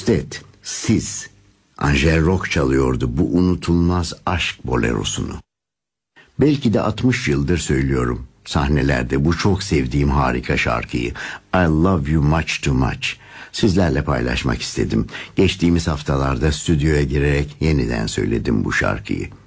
Usted, siz, Angel Rock çalıyordu bu unutulmaz aşk bolerosunu. Belki de 60 yıldır söylüyorum sahnelerde bu çok sevdiğim harika şarkıyı. I love you much too much. Sizlerle paylaşmak istedim. Geçtiğimiz haftalarda stüdyoya girerek yeniden söyledim bu şarkıyı.